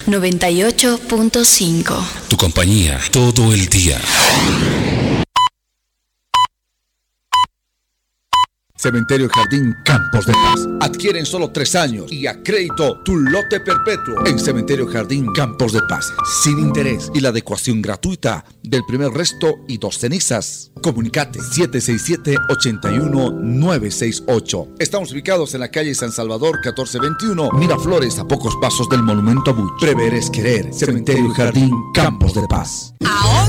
98.5. Tu compañía todo el día. Cementerio Jardín Campos de Paz. Adquieren solo 3 años y a crédito tu lote perpetuo en Cementerio Jardín Campos de Paz. Sin interés y la adecuación gratuita del primer resto y 2 cenizas. Comunicate 767-81968. Estamos ubicados en la calle San Salvador 1421, Miraflores, a pocos pasos del Monumento a Bush. Prever es querer. Cementerio Jardín Campos de Paz. Ahora